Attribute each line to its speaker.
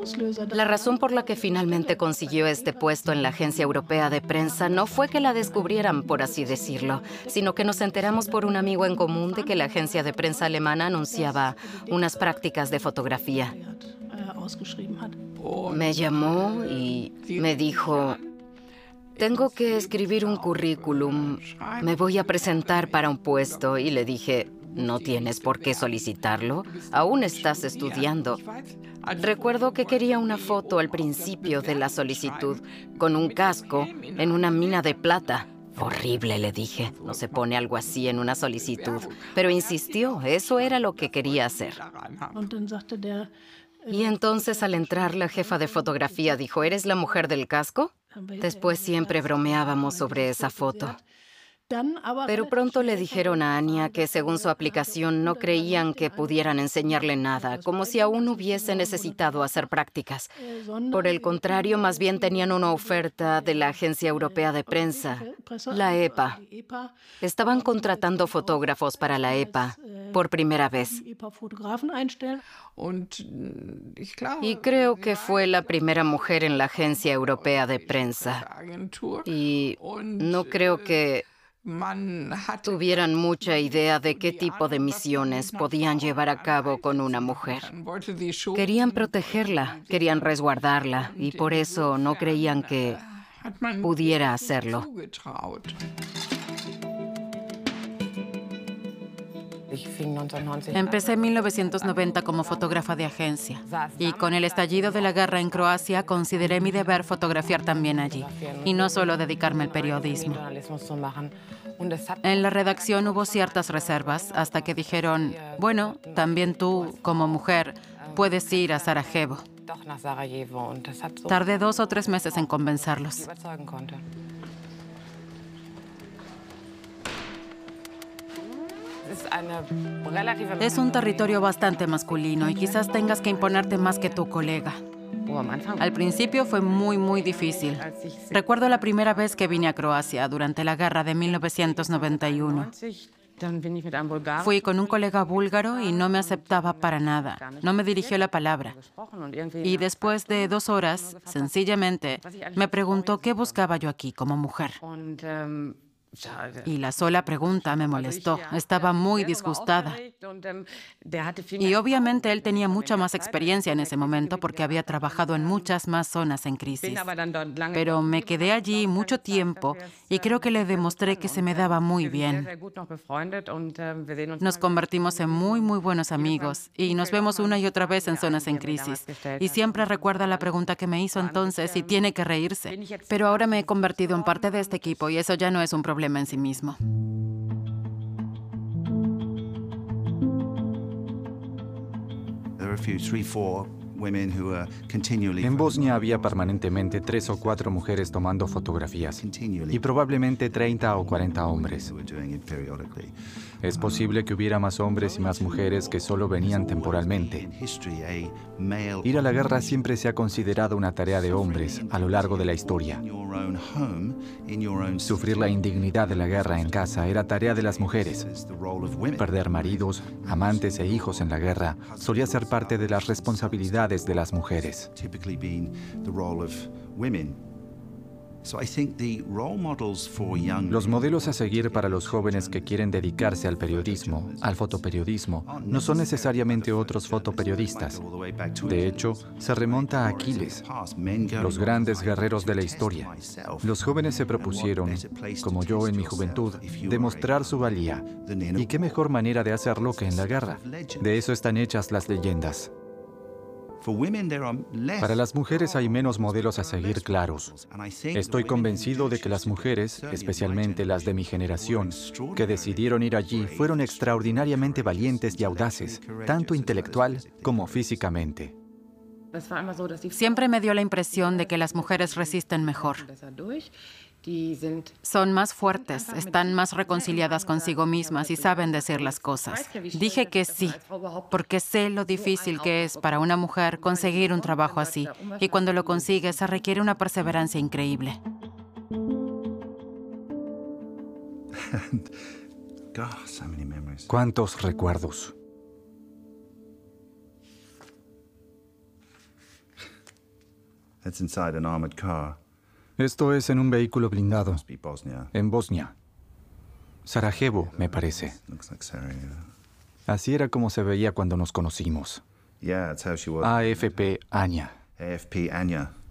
Speaker 1: La razón por la que finalmente consiguió este puesto en la Agencia Europea de Prensa no fue que la descubrieran, por así decirlo, sino que nos enteramos por un amigo en común de que la agencia de prensa alemana anunciaba unas prácticas de fotografía. Me llamó y me dijo: tengo que escribir un currículum, me voy a presentar para un puesto. Y le dije: no tienes por qué solicitarlo, aún estás estudiando. Recuerdo que quería una foto al principio de la solicitud, con un casco en una mina de plata. Horrible, le dije, no se pone algo así en una solicitud. Pero insistió, eso era lo que quería hacer. Y entonces, al entrar, la jefa de fotografía dijo: ¿eres la mujer del casco? Después siempre bromeábamos sobre esa foto. Pero pronto le dijeron a Anya que según su aplicación no creían que pudieran enseñarle nada, como si aún hubiese necesitado hacer prácticas. Por el contrario, más bien tenían una oferta de la Agencia Europea de Prensa, la EPA. Estaban contratando fotógrafos para la EPA por primera vez. Y creo que fue la primera mujer en la Agencia Europea de Prensa. Y no creo que tuvieran mucha idea de qué tipo de misiones podían llevar a cabo con una mujer. Querían protegerla, querían resguardarla, y por eso no creían que pudiera hacerlo.
Speaker 2: Empecé en 1990 como fotógrafa de agencia y con el estallido de la guerra en Croacia consideré mi deber fotografiar también allí y no solo dedicarme al periodismo. En la redacción hubo ciertas reservas hasta que dijeron: bueno, también tú, como mujer, puedes ir a Sarajevo. Tardé 2 o 3 meses en convencerlos. Es un territorio bastante masculino y quizás tengas que imponerte más que tu colega. Al principio fue muy difícil. Recuerdo la primera vez que vine a Croacia durante la guerra de 1991. Fui con un colega búlgaro y no me aceptaba para nada. No me dirigió la palabra. Y después de 2 horas, sencillamente, me preguntó qué buscaba yo aquí como mujer. Y la sola pregunta me molestó. Estaba muy disgustada. Y obviamente él tenía mucha más experiencia en ese momento porque había trabajado en muchas más zonas en crisis. Pero me quedé allí mucho tiempo y creo que le demostré que se me daba muy bien. Nos convertimos en muy buenos amigos y nos vemos una y otra vez en zonas en crisis. Y siempre recuerda la pregunta que me hizo entonces y tiene que reírse. Pero ahora me he convertido en parte de este equipo y eso ya no es un problema en sí mismo.
Speaker 3: En Bosnia había permanentemente 3 o 4 mujeres tomando fotografías y probablemente 30 o 40 hombres. Es posible que hubiera más hombres y más mujeres que solo venían temporalmente. Ir a la guerra siempre se ha considerado una tarea de hombres a lo largo de la historia. Sufrir la indignidad de la guerra en casa era tarea de las mujeres. Perder maridos, amantes e hijos en la guerra solía ser parte de las responsabilidades de las mujeres. Los modelos a seguir para los jóvenes que quieren dedicarse al periodismo, al fotoperiodismo, no son necesariamente otros fotoperiodistas. De hecho, se remonta a Aquiles, los grandes guerreros de la historia. Los jóvenes se propusieron, como yo en mi juventud, demostrar su valía. ¿Y qué mejor manera de hacerlo que en la guerra? De eso están hechas las leyendas. Para las mujeres hay menos modelos a seguir claros. Estoy convencido de que las mujeres, especialmente las de mi generación, que decidieron ir allí, fueron extraordinariamente valientes y audaces, tanto intelectual como físicamente.
Speaker 2: Siempre me dio la impresión de que las mujeres resisten mejor. Son más fuertes, están más reconciliadas consigo mismas y saben decir las cosas. Dije que sí, porque sé lo difícil que es para una mujer conseguir un trabajo así. Y cuando lo consigue, se requiere una perseverancia increíble.
Speaker 3: ¿Cuántos recuerdos? Esto es en un vehículo blindado, en Bosnia. Sarajevo, me parece. Así era como se veía cuando nos conocimos. AFP Anya.